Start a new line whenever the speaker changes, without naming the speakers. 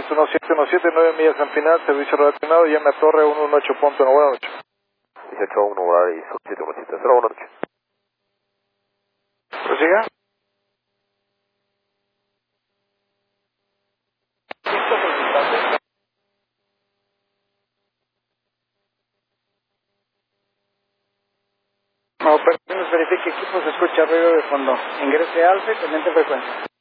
listo, 1717, 9 millas al final, servicio relacionado, llame a Torre 118.1, buenas noches.
18.1, horario, 717, 0, buenas noches.
¿Prosiga? No, pero verifique equipo, se escucha ruido de fondo. Ingrese alfa y teniente frecuencia.